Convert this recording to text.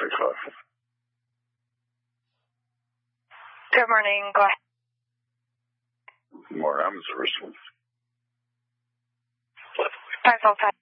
665. Good morning. Go ahead. More, I'm the first one. 505.